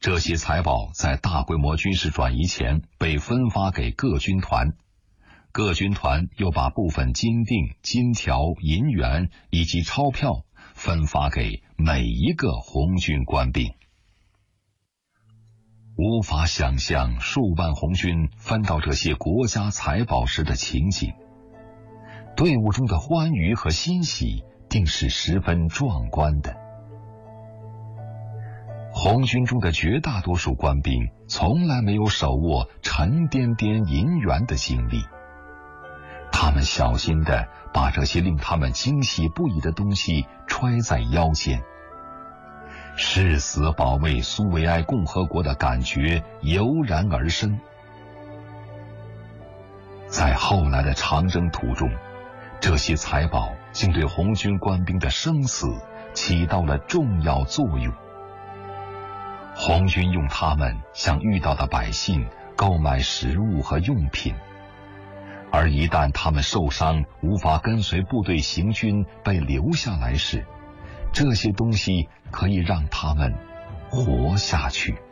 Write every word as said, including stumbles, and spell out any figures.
这些财宝在大规模军事转移前被分发给各军团，各军团又把部分金锭、金条、银元以及钞票分发给每一个红军官兵。无法想象数万红军分到这些国家财宝时的情景，队伍中的欢愉和欣喜定是十分壮观的。红军中的绝大多数官兵从来没有手握沉甸甸银元的经历，他们小心地把这些令他们惊喜不已的东西揣在腰间，誓死保卫苏维埃共和国的感觉油然而生。在后来的长征途中，这些财宝竟对红军官兵的生死起到了重要作用。红军用它们向遇到的百姓购买食物和用品，而一旦他们受伤无法跟随部队行军被留下来时，这些东西可以让他们活下去。